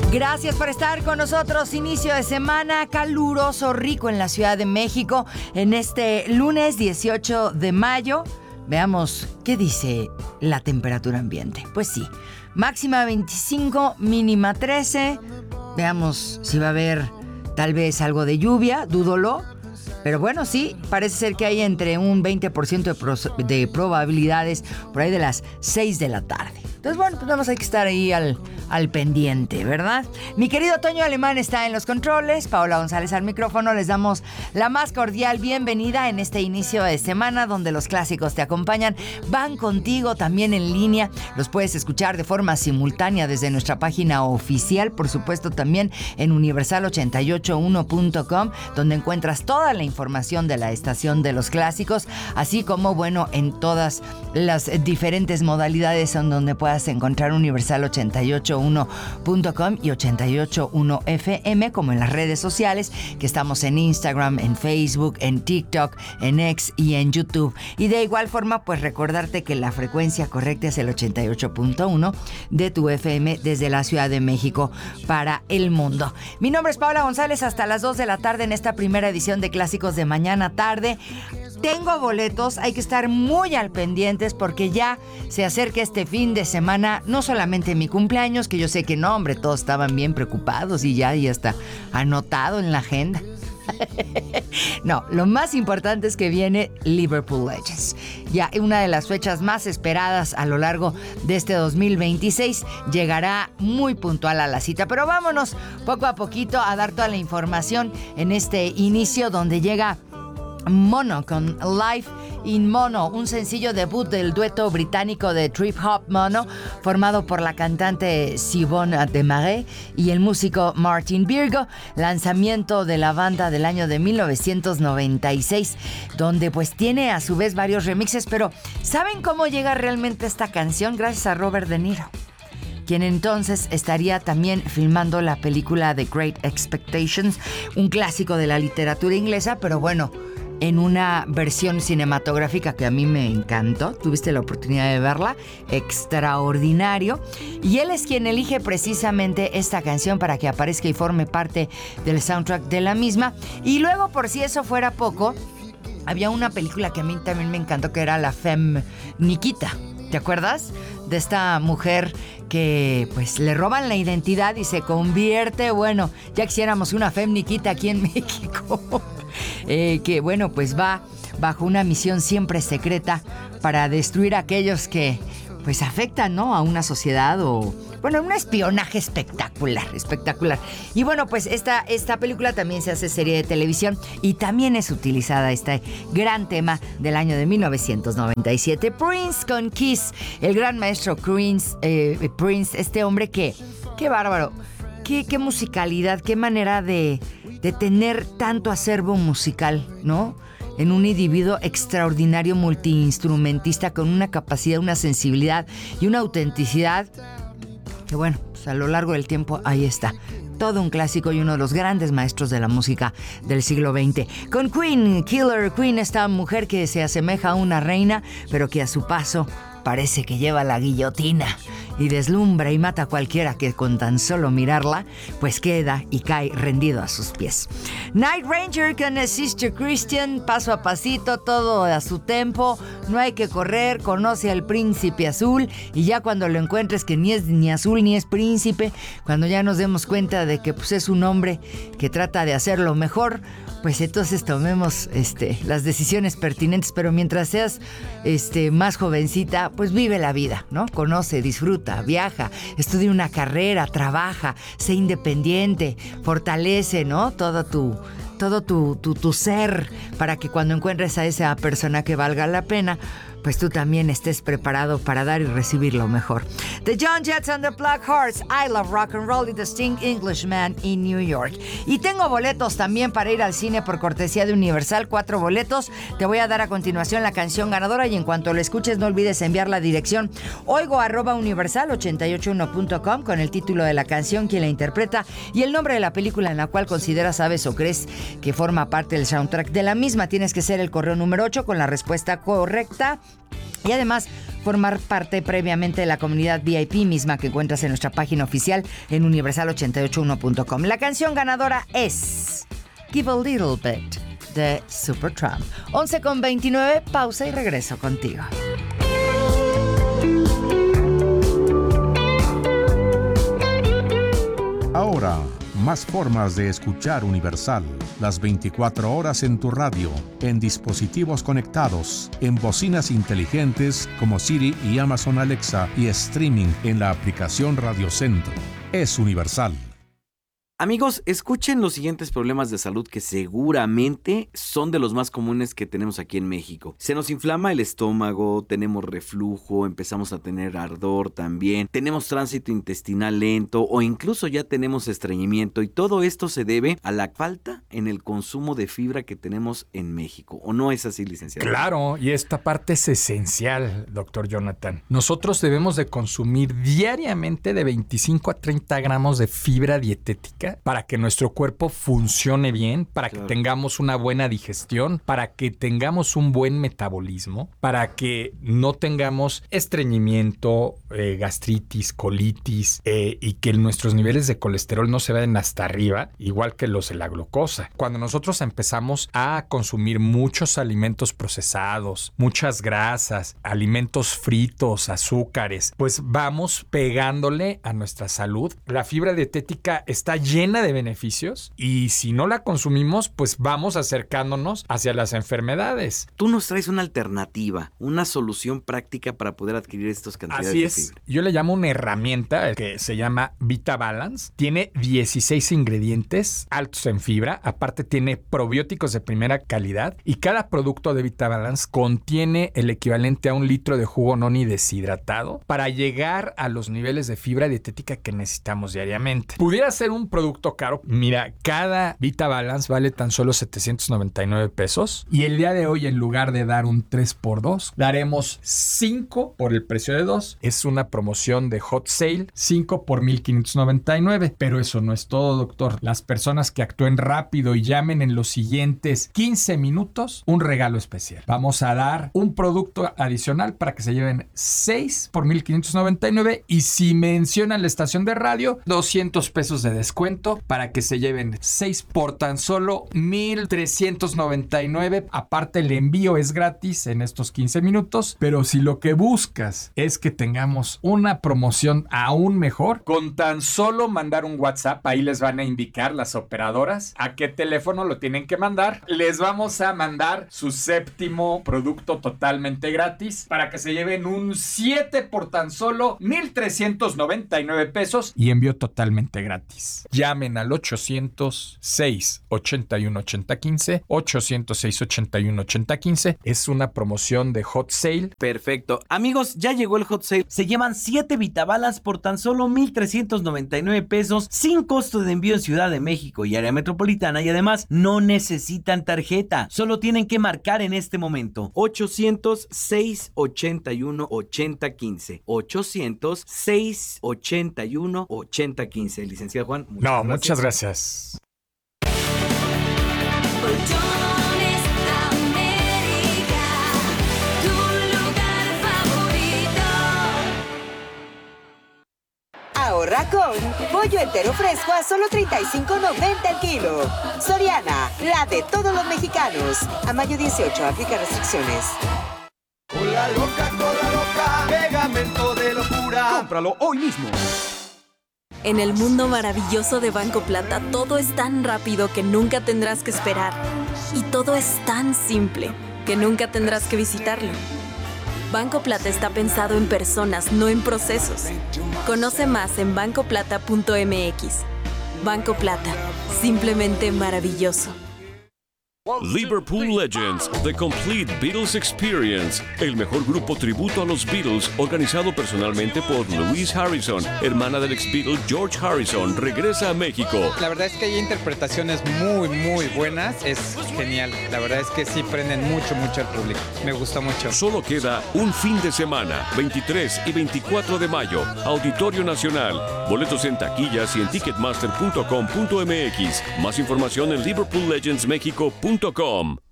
Gracias por estar con nosotros. Inicio de semana caluroso, rico en la Ciudad de México en este lunes 18 de mayo. Veamos qué dice la temperatura ambiente. Pues sí, máxima 25, mínima 13. Veamos si va a haber tal vez algo de lluvia, dúdolo. Pero bueno, sí, parece ser que hay entre un 20% de probabilidades por ahí de las 6 de la tarde. Entonces, bueno, pues vamos a estar ahí al pendiente, ¿verdad? Mi querido Toño Alemán está en los controles, Paola González al micrófono. Les damos la más cordial bienvenida en este inicio de semana donde los clásicos te acompañan, van contigo también en línea. Los puedes escuchar de forma simultánea desde nuestra página oficial, por supuesto también en universal881.com, donde encuentras toda la información de la estación de los clásicos, así como, bueno, en todas las diferentes modalidades en donde puedas encontrar universal881.com y 881 FM, como en las redes sociales, que estamos en Instagram, en Facebook, en TikTok, en X y en YouTube. Y de igual forma, pues recordarte que la frecuencia correcta es el 88.1 de tu FM desde la Ciudad de México para el mundo. Mi nombre es Paola González, hasta las 2 de la tarde en esta primera edición de Clásicos de Mañana Tarde. Tengo boletos, hay que estar muy al pendientes porque ya se acerca este fin de semana, no solamente mi cumpleaños, que yo sé que no, hombre, todos estaban bien preocupados y ya está anotado en la agenda. No, lo más importante es que viene Liverpool Legends. Ya una de las fechas más esperadas a lo largo de este 2026 llegará muy puntual a la cita. Pero vámonos poco a poquito a dar toda la información en este inicio donde llega Mono con Life in Mono, un sencillo debut del dueto británico de trip hop Mono, formado por la cantante Siobhan Desmarais y el músico Martin Virgo, lanzamiento de la banda del año de 1996, donde pues tiene a su vez varios remixes. Pero ¿saben cómo llega realmente esta canción? Gracias a Robert De Niro, quien entonces estaría también filmando la película The Great Expectations, un clásico de la literatura inglesa, pero bueno, en una versión cinematográfica que a mí me encantó. Tuviste la oportunidad de verla, extraordinario. Y él es quien elige precisamente esta canción para que aparezca y forme parte del soundtrack de la misma. Y luego, por si eso fuera poco, había una película que a mí también me encantó, que era La Femme Nikita. ¿Te acuerdas? De esta mujer que pues le roban la identidad y se convierte, bueno, ya quisiéramos una Femme Nikita aquí en México. Que bueno, pues va bajo una misión siempre secreta para destruir a aquellos que pues afectan, ¿no?, a una sociedad, o bueno, un espionaje espectacular. Y bueno, pues esta película también se hace serie de televisión y también es utilizada este gran tema del año de 1997, Prince con Kiss, el gran maestro Prince, este hombre que, qué bárbaro, qué musicalidad, qué manera de tener tanto acervo musical, ¿no? En un individuo extraordinario, multiinstrumentista, con una capacidad, una sensibilidad y una autenticidad que, bueno, pues a lo largo del tiempo ahí está. Todo un clásico y uno de los grandes maestros de la música del siglo XX. Con Queen, Killer Queen, esta mujer que se asemeja a una reina, pero que a su paso parece que lleva la guillotina y deslumbra y mata a cualquiera que con tan solo mirarla pues queda y cae rendido a sus pies. Night Ranger con Sister Christian, paso a pasito, todo a su tempo, no hay que correr, conoce al príncipe azul y ya cuando lo encuentres, que ni es ni azul ni es príncipe, cuando ya nos demos cuenta de que pues es un hombre que trata de hacerlo mejor, pues entonces tomemos las decisiones pertinentes. Pero mientras seas más jovencita, pues vive la vida, ¿no? Conoce, disfruta, viaja, estudia una carrera, trabaja, sé independiente, fortalece, ¿no?, todo tu ser, para que cuando encuentres a esa persona que valga la pena, pues tú también estés preparado para dar y recibir lo mejor. The John Jets and the Black Hearts, I Love Rock and Roll y The Sting Englishman in New York. Y tengo boletos también para ir al cine por cortesía de Universal, 4 boletos. Te voy a dar a continuación la canción ganadora y en cuanto lo escuches no olvides enviar la dirección oigo@universal881.com con el título de la canción, quien la interpreta y el nombre de la película en la cual consideras, sabes o crees que forma parte del soundtrack de la misma. Tienes que ser el correo número 8 con la respuesta correcta Y además, formar parte previamente de la comunidad VIP misma que encuentras en nuestra página oficial en universal881.com. La canción ganadora es Give a Little Bit de Supertramp. 11:29, pausa y regreso contigo. Ahora, más formas de escuchar Universal. Las 24 horas en tu radio, en dispositivos conectados, en bocinas inteligentes como Siri y Amazon Alexa y streaming en la aplicación Radio Centro. Es Universal. Amigos, escuchen los siguientes problemas de salud que seguramente son de los más comunes que tenemos aquí en México. Se nos inflama el estómago, tenemos reflujo, empezamos a tener ardor también, tenemos tránsito intestinal lento o incluso ya tenemos estreñimiento, y todo esto se debe a la falta en el consumo de fibra que tenemos en México. ¿O no es así, licenciado? Claro, y esta parte es esencial, doctor Jonathan. Nosotros debemos de consumir diariamente de 25 a 30 gramos de fibra dietética para que nuestro cuerpo funcione bien, para que tengamos una buena digestión, para que tengamos un buen metabolismo, para que no tengamos estreñimiento, gastritis, colitis, y que nuestros niveles de colesterol no se vayan hasta arriba, igual que los de la glucosa. Cuando nosotros empezamos a consumir muchos alimentos procesados, muchas grasas, alimentos fritos, azúcares, pues vamos pegándole a nuestra salud. La fibra dietética está llena de beneficios y si no la consumimos, pues vamos acercándonos hacia las enfermedades. Tú nos traes una alternativa, una solución práctica para poder adquirir estas cantidades Así de es. fibra. Yo le llamo una herramienta que se llama Vita Balance. Tiene 16 ingredientes altos en fibra. Aparte tiene probióticos de primera calidad y cada producto de Vita Balance contiene el equivalente a 1 litro de jugo noni deshidratado para llegar a los niveles de fibra dietética que necesitamos diariamente. Pudiera ser un producto caro. Mira, cada Vita Balance vale tan solo 799 pesos y el día de hoy, en lugar de dar un 3x2, daremos 5 por el precio de 2. Es una promoción de hot sale, 5 por 1,599. Pero eso no es todo, doctor. Las personas que actúen rápido y llamen en los siguientes 15 minutos, un regalo especial. Vamos a dar un producto adicional para que se lleven 6 por 1,599 y si mencionan la estación de radio, 200 pesos de descuento para que se lleven 6 por tan solo 1,399. Aparte, el envío es gratis en estos 15 minutos. Pero si lo que buscas es que tengamos una promoción aún mejor, con tan solo mandar un WhatsApp, ahí les van a indicar las operadoras a qué teléfono lo tienen que mandar. Les vamos a mandar su 7º producto totalmente gratis para que se lleven un 7 por tan solo 1,399 pesos y envío totalmente gratis. Llamen al 800-681-8015, 800-681-8015. Es una promoción de hot sale. Perfecto. Amigos, ya llegó el hot sale. Se llevan 7 Vita Balance por tan solo 1,399 pesos, sin costo de envío en Ciudad de México y área metropolitana, y además no necesitan tarjeta. Solo tienen que marcar en este momento 800-681-8015. 800-681-8015. Licenciado Juan, Muchas gracias. Colchones América, tu lugar favorito. Ahorra con pollo entero fresco a solo $35.90 el kilo. Soriana, la de todos los mexicanos. A mayo 18, aplica restricciones. Cola loca, pegamento de locura. Cómpralo hoy mismo. En el mundo maravilloso de Banco Plata, todo es tan rápido que nunca tendrás que esperar. Y todo es tan simple que nunca tendrás que visitarlo. Banco Plata está pensado en personas, no en procesos. Conoce más en bancoplata.mx. Banco Plata, simplemente maravilloso. Liverpool Legends, The Complete Beatles Experience, el mejor grupo tributo a los Beatles, organizado personalmente por Louise Harrison, hermana del ex-Beatle George Harrison, regresa a México. La verdad es que hay interpretaciones muy buenas, es genial. La verdad es que sí prenden mucho al público. Me gusta mucho. Solo queda un fin de semana, 23 y 24 de mayo, Auditorio Nacional. Boletos en taquillas y en ticketmaster.com.mx. Más información en liverpoollegendsmexico.com.